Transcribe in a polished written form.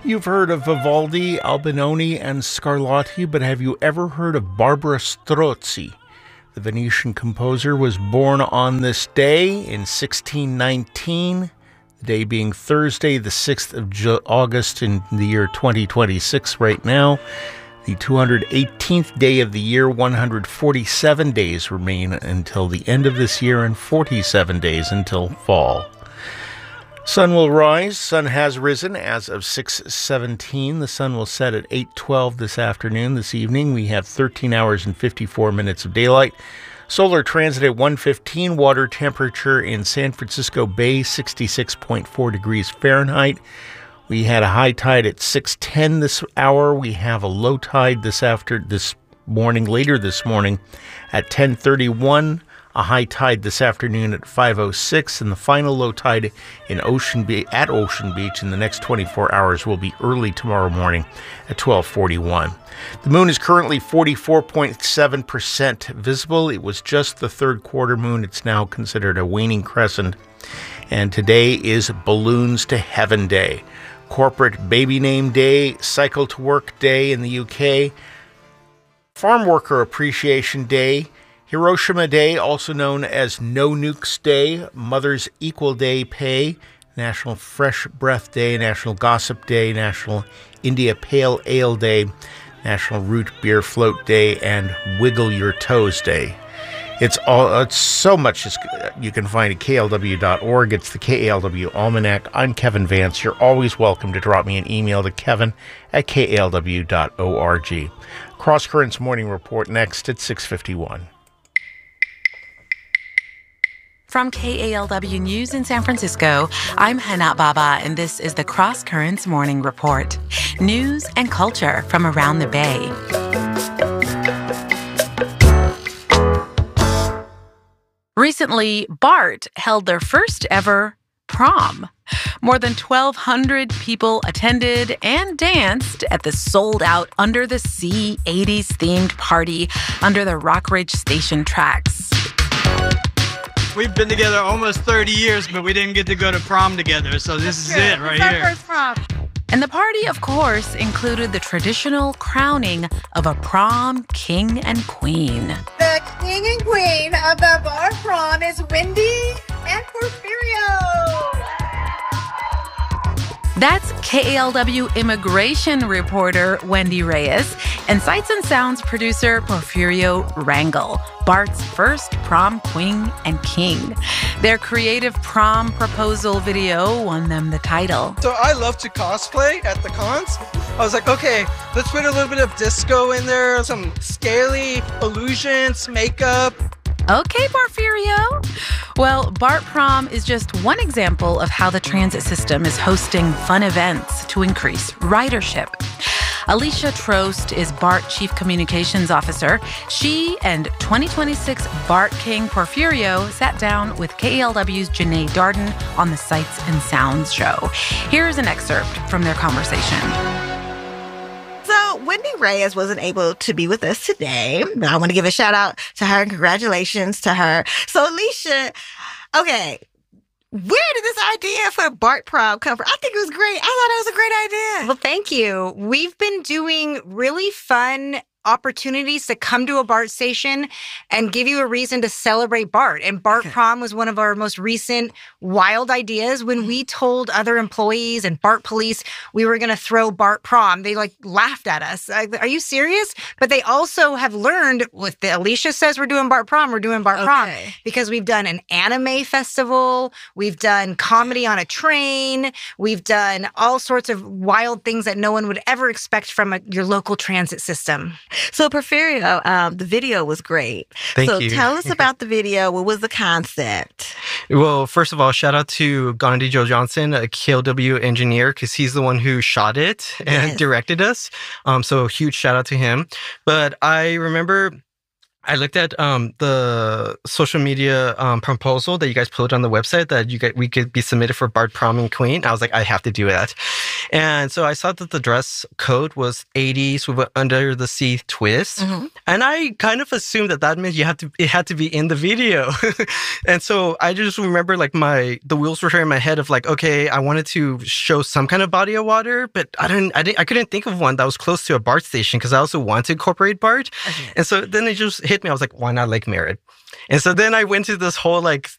You've heard of Vivaldi, Albinoni, and Scarlatti, but have you ever heard of Barbara Strozzi? The Venetian composer was born on this day in 1619, the day being Thursday, the 6th of August in the year 2026 right now. The 218th day of the year, 147 days remain until the end of this year and 47 days until fall. Sun will rise. Sun has risen as of 6:17. The sun will set at 8:12 this afternoon. This evening, we have 13 hours and 54 minutes of daylight. Solar transit at 1:15. Water temperature in San Francisco Bay, 66.4 degrees Fahrenheit. We had a high tide at 6:10 this hour. We have a low tide later this morning at 10:31. A high tide this afternoon at 5:06, and the final low tide at Ocean Beach in the next 24 hours will be early tomorrow morning at 12:41. The moon is currently 44.7% visible. It was just the third quarter moon. It's now considered a waning crescent. And today is Balloons to Heaven Day, Corporate Baby Name Day, Cycle to Work Day in the UK, Farm Worker Appreciation Day, Hiroshima Day, also known as No Nukes Day, Mother's Equal Day Pay, National Fresh Breath Day, National Gossip Day, National India Pale Ale Day, National Root Beer Float Day, and Wiggle Your Toes Day. It's so much you can find at klw.org. It's the KALW Almanac. I'm Kevin Vance. You're always welcome to drop me an email to kevin@kalw.org. Cross Currents Morning Report next at 6:51. From KALW News in San Francisco, I'm Hana Baba, and this is the Cross Currents Morning Report. News and culture from around the Bay. Recently, BART held their first ever prom. More than 1,200 people attended and danced at the sold-out Under the Sea 80s themed party under the Rockridge Station tracks. We've been together almost 30 years, but we didn't get to go to prom together, so this is it right here. Our first prom. And the party, of course, included the traditional crowning of a prom king and queen. The king and queen of the bar prom is Wendy and Porfirio. That's KALW immigration reporter Wendy Reyes and Sights and Sounds producer Porfirio Rangel, BART's first prom queen and king. Their creative prom proposal video won them the title. So I love to cosplay at the cons. I was like, okay, let's put a little bit of disco in there, some scaly illusions, makeup. Okay, Porfirio. Well, BART Prom is just one example of how the transit system is hosting fun events to increase ridership. Alicia Trost is BART Chief Communications Officer. She and 2026 BART King Porfirio sat down with KALW's Janae Darden on the Sights and Sounds show. Here's an excerpt from their conversation. So Wendy Reyes wasn't able to be with us today. I want to give a shout out to her and congratulations to her. So Alicia, okay, where did this idea for BART Prom come from? I think it was great. I thought it was a great idea. Well, thank you. We've been doing really fun opportunities to come to a BART station and give you a reason to celebrate BART. And BART Prom was one of our most recent wild ideas. When we told other employees and BART police we were going to throw BART Prom, they laughed at us. Are you serious? But they also have learned with the Alicia says we're doing BART Prom, we're doing BART Prom because we've done an anime festival, we've done comedy on a train, we've done all sorts of wild things that no one would ever expect from your local transit system. So Porfirio, the video was great. Thank you. So tell us about the video. What was the concept? Well, first of all, shout out to Gandhi Joe Johnson, a KLW engineer, because he's the one who shot it and directed us. So a huge shout out to him. But I remember I looked at the social media proposal that you guys put on the website that we could be submitted for BART Prom and Queen. I was like, I have to do that. And so I saw that the dress code was 80s with under the sea twist. And I kind of assumed that meant it had to be in the video. And so I just remember like the wheels were turning in my head of like, okay, I wanted to show some kind of body of water, but I couldn't think of one that was close to a BART station because I also wanted to incorporate BART. And so then it just hit me. I was like, why not Lake Merritt? And so then I went to this whole like